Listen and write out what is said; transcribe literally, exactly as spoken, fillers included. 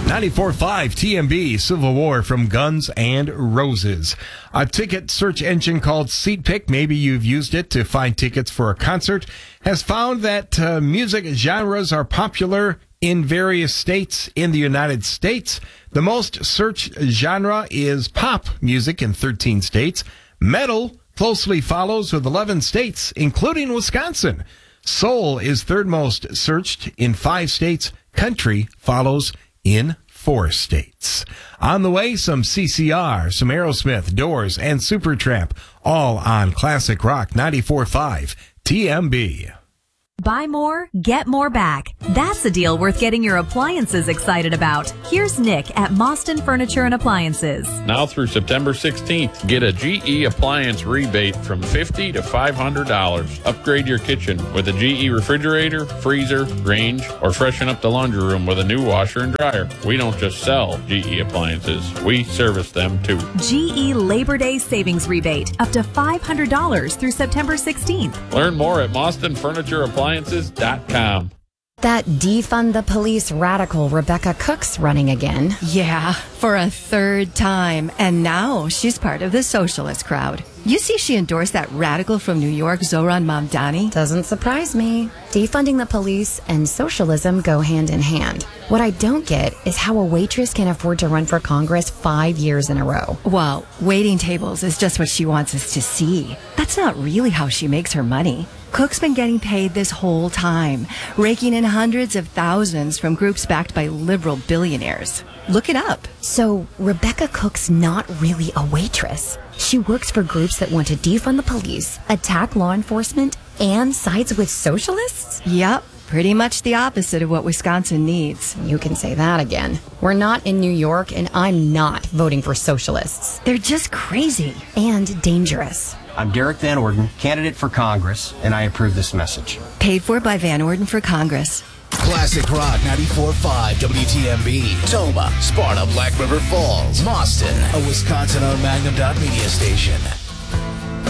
ninety-four point five T M B, Civil War from Guns and Roses. A ticket search engine called SeatPick, maybe you've used it to find tickets for a concert, has found that uh, music genres are popular in various states in the United States. The most searched genre is pop music in thirteen states. Metal closely follows with eleven states, including Wisconsin. Soul is third most searched in five states. Country follows in four states. On the way, some C C R, some Aerosmith, Doors, and Supertramp, all on Classic Rock ninety-four point five T M B. Buy more, get more back. That's a deal worth getting your appliances excited about. Here's Nick at Mostyn Furniture and Appliances. Now through September sixteenth, get a G E appliance rebate from fifty dollars to five hundred dollars. Upgrade your kitchen with a G E refrigerator, freezer, range, or freshen up the laundry room with a new washer and dryer. We don't just sell G E appliances, we service them too. G E Labor Day Savings Rebate, up to five hundred dollars through September sixteenth. Learn more at Mostyn Furniture Appliances dot com. That defund the police radical Rebecca Cook's running again. Yeah, for a third time. And now she's part of the socialist crowd. You see she endorsed that radical from New York, Zohran Mamdani? Doesn't surprise me. Defunding the police and socialism go hand in hand. What I don't get is how a waitress can afford to run for Congress five years in a row. Well, waiting tables is just what she wants us to see. That's not really how she makes her money. Cook's been getting paid this whole time, raking in hundreds of thousands from groups backed by liberal billionaires. Look it up. So Rebecca Cook's not really a waitress. She works for groups that want to defund the police, attack law enforcement, and sides with socialists? Yep. Pretty much the opposite of what Wisconsin needs. You can say that again. We're not in New York, and I'm not voting for socialists. They're just crazy. And dangerous. I'm Derek Van Orden, candidate for Congress, and I approve this message. Paid for by Van Orden for Congress. Classic Rock ninety-four point five W T M B. Toma, Sparta, Black River Falls, Mostyn, a Wisconsin-owned Magnum Dot Media station.